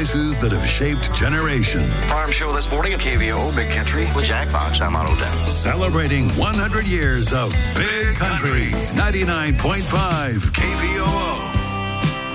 voices that have shaped generations. Farm show this morning at KVO, Big Country. With Jack Fox, I'm Otto Denton. Celebrating 100 years of Big Country. 99.5 KVO.